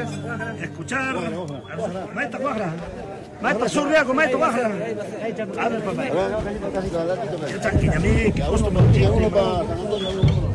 escuchar. Maestra Guajra. Maestra Surriaco, maestra Guajra. Abre el papel. Tranquilla, a mí, que gusto por ti.